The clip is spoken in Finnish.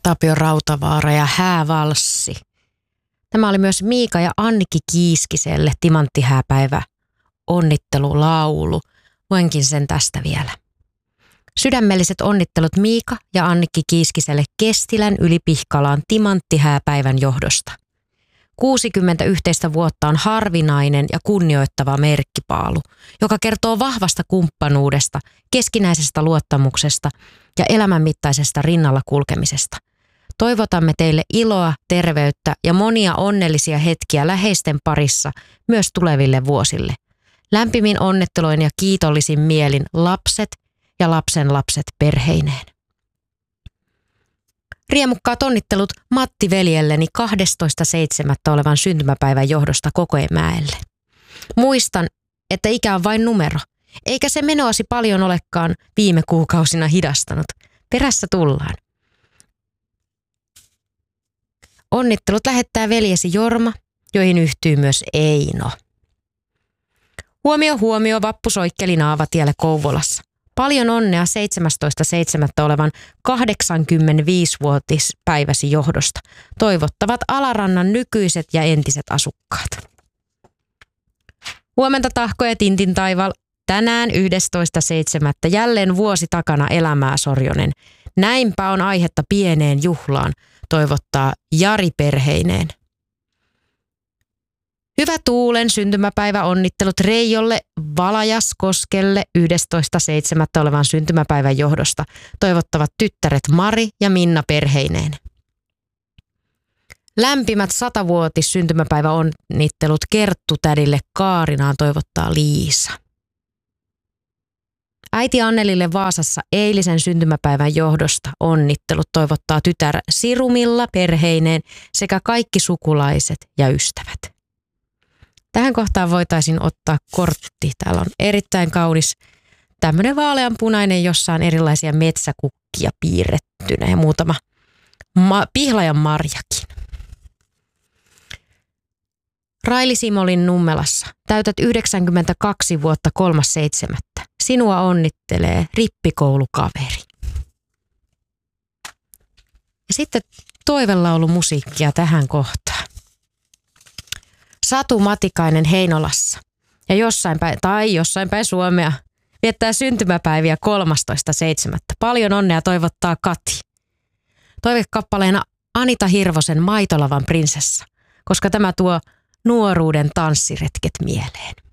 Tapio Rautavaara ja Häävalssi. Tämä oli myös Miika ja Annikki Kiiskiselle timanttihääpäivä onnittelulaulu. Luenkin sen tästä vielä. Sydämelliset onnittelut Miika ja Annikki Kiiskiselle Kestilän yli Pihkalaan timanttihääpäivän johdosta. 60 yhteistä vuotta on harvinainen ja kunnioittava merkkipaalu, joka kertoo vahvasta kumppanuudesta, keskinäisestä luottamuksesta ja elämänmittaisesta rinnalla kulkemisesta. Toivotamme teille iloa, terveyttä ja monia onnellisia hetkiä läheisten parissa myös tuleville vuosille. Lämpimin onnitteluin ja kiitollisin mielin lapset ja lapsenlapset perheineen. Riemukkaat onnittelut Matti veljelleni 12.7. olevan syntymäpäivän johdosta Kokemäelle. Muistan, että ikä on vain numero, eikä se menoasi paljon olekaan viime kuukausina hidastanut. Perässä tullaan. Onnittelut lähettää veljesi Jorma, joihin yhtyy myös Eino. Huomio, vappu soikkeli Naavatielle Kouvolassa. Paljon onnea 17.7. olevan 85-vuotispäiväsi johdosta. Toivottavat Alarannan nykyiset ja entiset asukkaat. Huomenta Tahko ja Tintin taival. Tänään 11.7. jälleen vuosi takana elämää Sorjonen. Näinpä on aihetta pieneen juhlaan, toivottaa Jari perheineen. Hyvä Tuulen syntymäpäivä onnittelut Reijolle Valajaskoskelle 11.7. olevan syntymäpäivän johdosta. Toivottavat tyttäret Mari ja Minna perheineen. Lämpimät 100-vuotis syntymäpäivä onnittelut Kerttu-tädille Kaarinaan toivottaa Liisa. Äiti Annelille Vaasassa eilisen syntymäpäivän johdosta onnittelut toivottaa tytär Sirumilla perheineen sekä kaikki sukulaiset ja ystävät. Tähän kohtaan voitaisiin ottaa kortti. Täällä on erittäin kaunis tämmöinen vaaleanpunainen, jossa on erilaisia metsäkukkia piirrettynä ja muutama pihlajan marjakin. Raili Simolin Nummelassa. Täytät 92 vuotta 3.7. Sinua onnittelee rippikoulukaveri. Ja sitten toivelaulumusiikkia tähän kohtaan. Satu Matikainen Heinolassa ja jossain päin Suomea viettää syntymäpäiviä 13.7. Paljon onnea toivottaa Kati. Toivekappaleena Anita Hirvosen Maitolavan prinsessa, koska tämä tuo nuoruuden tanssiretket mieleen.